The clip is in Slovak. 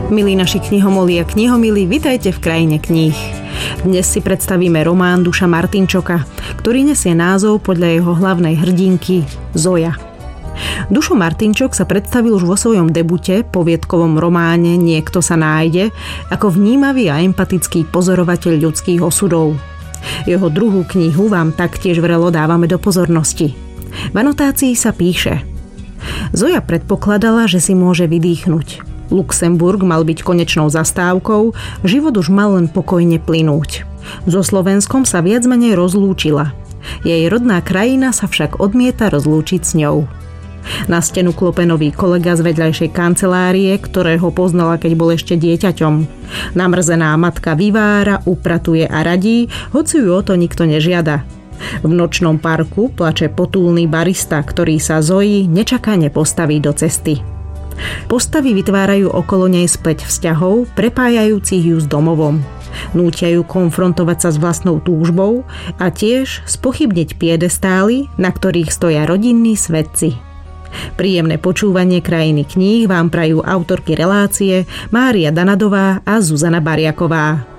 Milí naši knihomoli a knihomili, vitajte v krajine kníh. Dnes si predstavíme román Duša Martinčoka, ktorý nesie názov podľa jeho hlavnej hrdinky Zoja. Dušo Martinčok sa predstavil už vo svojom debute, poviedkovom románe Niekto sa nájde, ako vnímavý a empatický pozorovateľ ľudských osudov. Jeho druhú knihu vám taktiež vrelo dávame do pozornosti. V anotácii sa píše: Zoja predpokladala, že si môže vydýchnuť. Luxemburg mal byť konečnou zastávkou, život už mal len pokojne plynúť. So Slovenskom sa viac menej rozlúčila. Jej rodná krajina sa však odmieta rozlúčiť s ňou. Na stenu klope nový kolega z vedľajšej kancelárie, ktorého poznala, keď bol ešte dieťaťom. Namrzená matka vyvára, upratuje a radí, hoci ju o to nikto nežiada. V nočnom parku plače potulný barista, ktorý sa Zoji nečakane postaví do cesty. Postavy vytvárajú okolo nej späť vzťahov, prepájajúcich ju s domovom. Nútia ju konfrontovať sa s vlastnou túžbou a tiež spochybniť piedestály, na ktorých stoja rodinní svedci. Príjemné počúvanie krajiny kníh vám prajú autorky relácie Mária Danadová a Zuzana Bariaková.